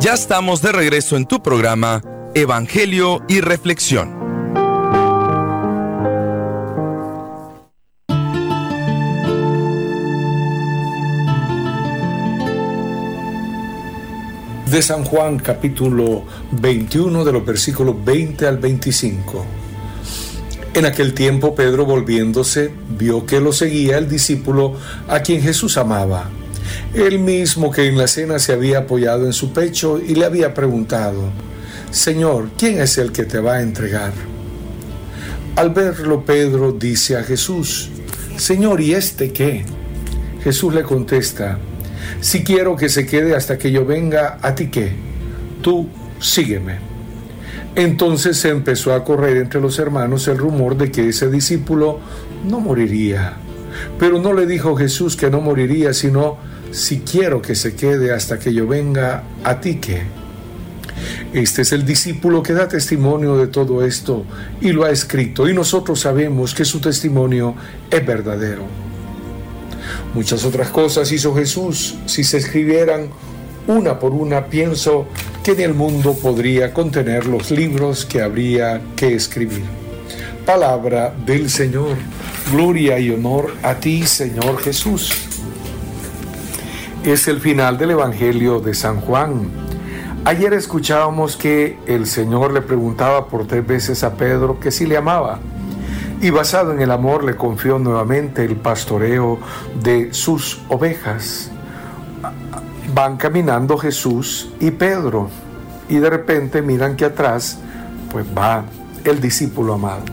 Ya estamos de regreso en tu programa Evangelio y Reflexión. De San Juan, capítulo 21, de los versículos 20 al 25. En aquel tiempo Pedro, volviéndose, vio que lo seguía el discípulo a quien Jesús amaba, el mismo que en la cena se había apoyado en su pecho y le había preguntado: Señor, ¿quién es el que te va a entregar? Al verlo, Pedro dice a Jesús: Señor, ¿y este qué? Jesús le contesta: Si quiero que se quede hasta que yo venga, ¿a ti qué? Tú sígueme. Entonces se empezó a correr entre los hermanos el rumor de que ese discípulo no moriría. Pero no le dijo Jesús que no moriría, sino: si quiero que se quede hasta que yo venga, ¿a ti qué? Este es el discípulo que da testimonio de todo esto y lo ha escrito, y nosotros sabemos que su testimonio es verdadero. Muchas otras cosas hizo Jesús. Si se escribieran una por una, pienso que ni el mundo podría contener los libros que habría que escribir. Palabra del Señor. Gloria y honor a ti, Señor Jesús. Es el final del Evangelio de San Juan. Ayer escuchábamos que el Señor le preguntaba por 3 veces a Pedro que si le amaba. Y basado en el amor le confió nuevamente el pastoreo de sus ovejas. Van caminando Jesús y Pedro, y de repente miran que atrás pues va el discípulo amado.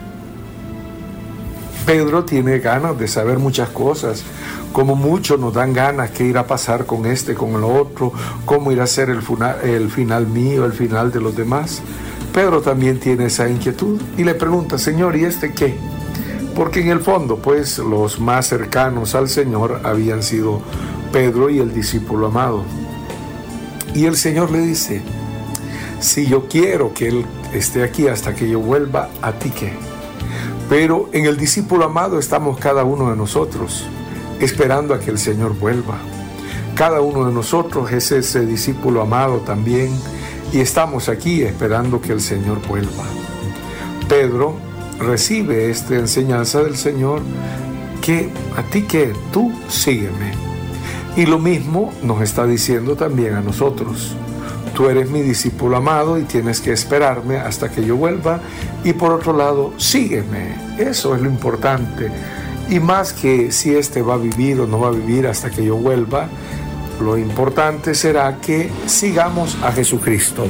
Pedro tiene ganas de saber muchas cosas, como muchos nos dan ganas que ir a pasar con este, con el otro, cómo irá a ser el final mío, el final de los demás. Pedro también tiene esa inquietud y le pregunta: Señor, ¿y este qué? Porque en el fondo, pues, los más cercanos al Señor habían sido Pedro y el discípulo amado. Y el Señor le dice: si yo quiero que Él esté aquí hasta que yo vuelva, ¿a ti qué? Pero en el discípulo amado estamos cada uno de nosotros, esperando a que el Señor vuelva. Cada uno de nosotros es ese discípulo amado también, y estamos aquí esperando que el Señor vuelva. Pedro recibe esta enseñanza del Señor, que a ti que tú sígueme. Y lo mismo nos está diciendo también a nosotros: tú eres mi discípulo amado y tienes que esperarme hasta que yo vuelva, y por otro lado, sígueme. Eso es lo importante. Y más que si este va a vivir o no va a vivir hasta que yo vuelva, lo importante será que sigamos a Jesucristo.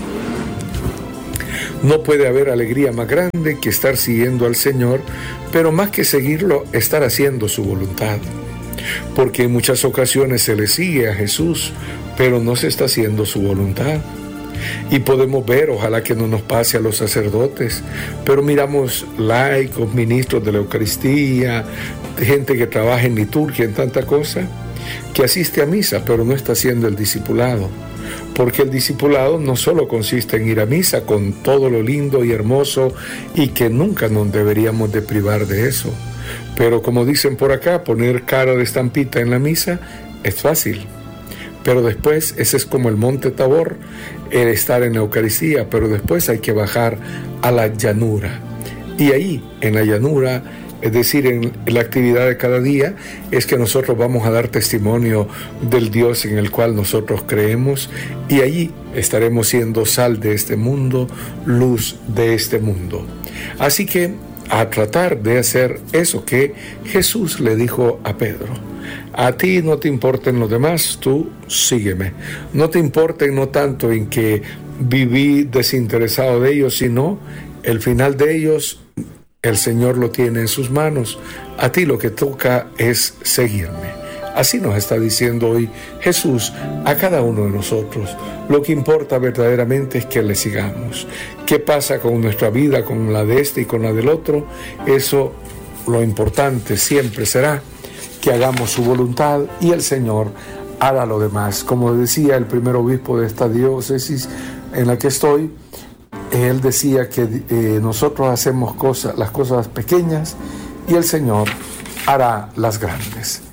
No puede haber alegría más grande que estar siguiendo al Señor, pero más que seguirlo, estar haciendo su voluntad. Porque en muchas ocasiones se le sigue a Jesús, pero no se está haciendo su voluntad. Y podemos ver, ojalá que no nos pase a los sacerdotes, pero miramos laicos, ministros de la Eucaristía, gente que trabaja en liturgia, en tanta cosa, que asiste a misa, pero no está haciendo el discipulado. Porque el discipulado no solo consiste en ir a misa con todo lo lindo y hermoso, y que nunca nos deberíamos de privar de eso. Pero como dicen por acá, poner cara de estampita en la misa es fácil. Pero después, ese es como el monte Tabor, el estar en la Eucaristía, pero después hay que bajar a la llanura. Y ahí, en la llanura, es decir, en la actividad de cada día, es que nosotros vamos a dar testimonio del Dios en el cual nosotros creemos, y allí estaremos siendo sal de este mundo, luz de este mundo. Así que a tratar de hacer eso que Jesús le dijo a Pedro: a ti no te importen los demás, tú sígueme. No te importen no tanto en que viví desinteresado de ellos, sino el final de ellos, el Señor lo tiene en sus manos. A ti lo que toca es seguirme. Así nos está diciendo hoy Jesús a cada uno de nosotros. Lo que importa verdaderamente es que le sigamos. ¿Qué pasa con nuestra vida, con la de este y con la del otro? Eso, lo importante siempre será que hagamos su voluntad y el Señor hará lo demás. Como decía el primer obispo de esta diócesis en la que estoy, él decía que nosotros hacemos las cosas pequeñas y el Señor hará las grandes.